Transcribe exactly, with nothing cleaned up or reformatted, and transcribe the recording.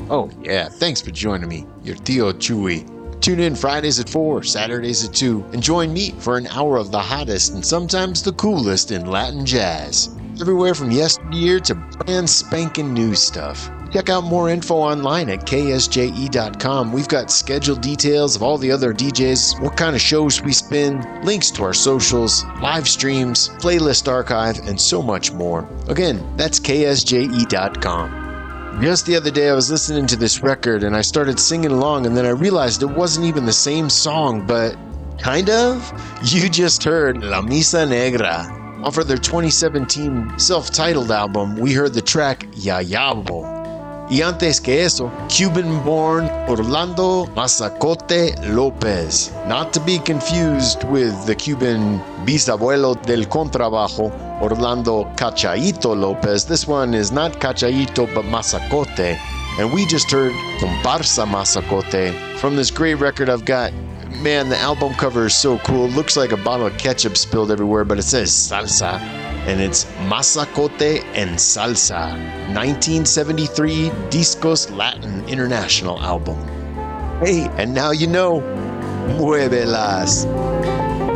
Oh, yeah, thanks for joining me, your Tio Chewy. Tune in Fridays at four, Saturdays at two, and join me for an hour of the hottest and sometimes the coolest in Latin jazz. Everywhere from yesteryear to brand spanking new stuff. Check out more info online at K S J E dot com. We've got scheduled details of all the other D Js, what kind of shows we spin, links to our socials, live streams, playlist archive, and so much more. Again, that's K S J E dot com. Just the other day, I was listening to this record and I started singing along, and then I realized it wasn't even the same song, but kind of? You just heard La Misa Negra. Off of their twenty seventeen self-titled album, we heard the track Yayabo. Y antes que eso, Cuban-born Orlando Mazacote Lopez. Not to be confused with the Cuban bisabuelo del contrabajo, Orlando Cachaito Lopez. This one is not Cachaito but Mazacote. And we just heard Comparsa Mazacote from this great record I've got. Man, the album cover is so cool. It looks like a bottle of ketchup spilled everywhere, but it says salsa. And it's Mazacote en Salsa, nineteen seventy-three Discos Latin International album. Hey, and now you know, muévelas.